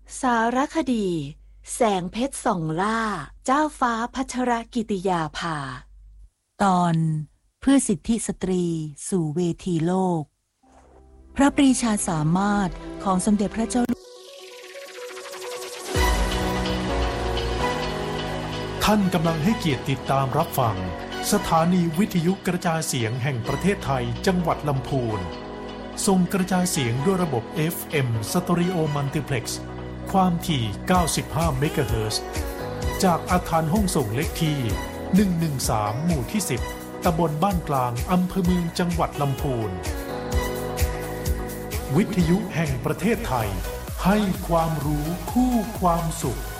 สารคดีแสงเพชรส่องล่าเจ้าฟ้าพัชรกิติยาภาตอนเพื่อสิทธิสตรีสู่เวทีโลกพระปรีชาสามารถของสมเด็จพระเจ้าท่านกำลังให้เกียรติติดตามรับฟังสถานีวิทยุกระจายเสียงแห่งประเทศไทยจังหวัดลำพูนส่งกระจายเสียงด้วยระบบ FM Stereo Multiplex ความถี่ 95 เมกะเฮิรตซ์จากอาคารห้องส่งเล็กที่ 113 หมู่ที่ 10 ตำบลบ้านกลางอำเภอเมืองจังหวัดลำพูนวิทยุแห่งประเทศไทยให้ความรู้คู่ความสุข